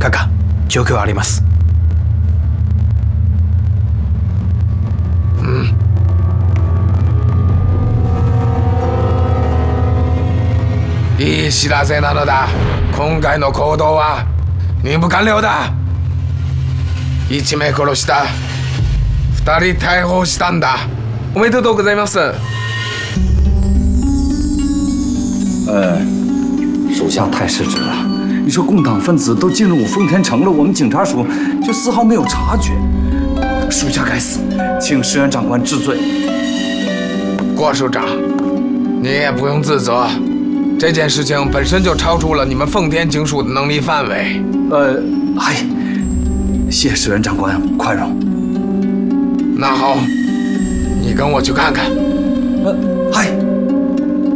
閣下、状況あります。 いい知らせなのだ。今回の行動は任務完了だ。1名殺した。2人逮捕したんだ。おめでとうございます。 属下太失职了。你说共党分子都进入丰田城了，我们警察署却丝毫没有察觉，属下该死，请石原长官治罪。 郭署长，你也不用自责。这件事情本身就超出了你们奉天警署的能力范围。 谢石原长官宽容。 那好，你跟我去看看。 嗨。